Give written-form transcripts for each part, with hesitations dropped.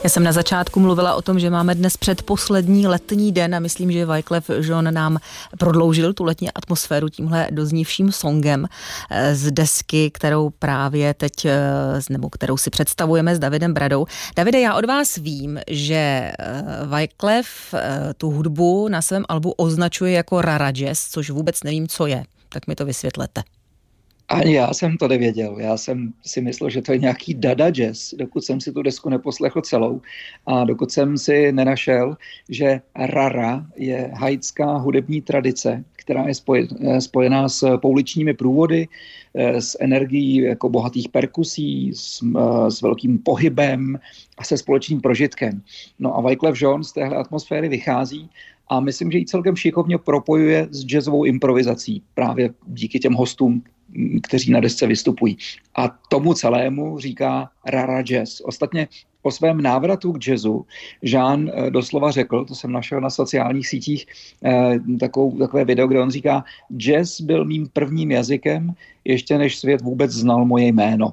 Já jsem na začátku mluvila o tom, že máme dnes předposlední letní den a myslím, že Wyclef Jean nám prodloužil tu letní atmosféru tímhle doznívším songem z desky, kterou právě teď, nebo kterou si představujeme s Davidem Bradou. Davide, já od vás vím, že Wyclef tu hudbu na svém albu označuje jako rara jazz, což vůbec nevím, co je. Tak mi to vysvětlete. Ani já jsem to nevěděl. Já jsem si myslel, že to je nějaký dada jazz, dokud jsem si tu desku neposlechl celou a dokud jsem si nenašel, že rara je haitská hudební tradice, která je spojená s pouličními průvody, s energií jako bohatých perkusí, s velkým pohybem a se společným prožitkem. No a Wyclef Jean z téhle atmosféry vychází a myslím, že ji celkem šikovně propojuje s jazzovou improvizací právě díky těm hostům, kteří na desce vystupují. A tomu celému říká rara jazz. Ostatně o svém návratu k jazzu Jean doslova řekl, to jsem našel na sociálních sítích, takové video, kde on říká, jazz byl mým prvním jazykem, ještě než svět vůbec znal moje jméno.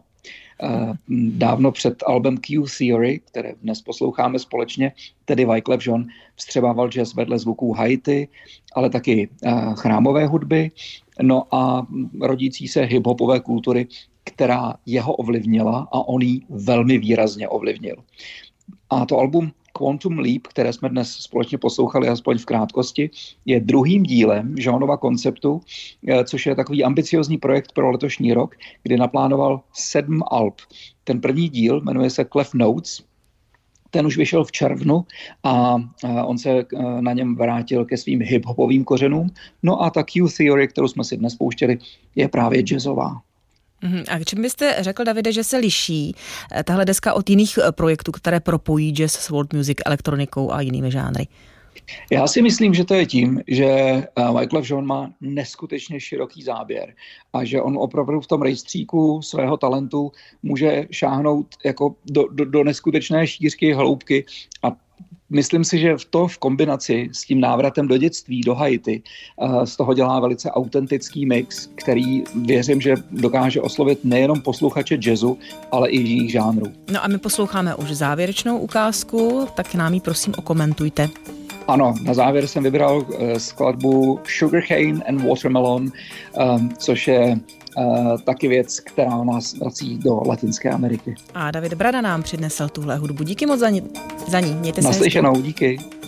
Dávno před albem Q Theory, které dnes posloucháme společně, tedy Wyclef Jean vstřebával jazz vedle zvuků Haiti, ale taky chrámové hudby, no a rodící se hip-hopové kultury, která jeho ovlivnila a on ji velmi výrazně ovlivnil. A to album Quantum Leap, které jsme dnes společně poslouchali, aspoň v krátkosti, je druhým dílem Jeanova konceptu, což je takový ambiciozní projekt pro letošní rok, kdy naplánoval 7 alb. Ten první díl jmenuje se Clef Notes, ten už vyšel v červnu a on se na něm vrátil ke svým hip-hopovým kořenům. No a ta Q Theory, kterou jsme si dnes pouštěli, je právě jazzová. A čím byste řekl, Davide, že se liší tahle deska od jiných projektů, které propojí jazz s world music, elektronikou a jinými žánry? Já si myslím, že to je tím, že Wyclef Jean má neskutečně široký záběr a že on opravdu v tom rejstříku svého talentu může šáhnout jako do neskutečné šířky, hloubky a myslím si, že v kombinaci s tím návratem do dětství, do Haiti, z toho dělá velice autentický mix, který věřím, že dokáže oslovit nejenom posluchače jazzu, ale i jiných žánrů. No a my posloucháme už závěrečnou ukázku, tak nám ji prosím okomentujte. Ano, na závěr jsem vybral skladbu Sugarcane and Watermelon, což je taky věc, která nás vrací do Latinské Ameriky. A David Brada nám přinesl tuhle hudbu. Díky moc za ní. Mějte se. Naslyšenou, díky.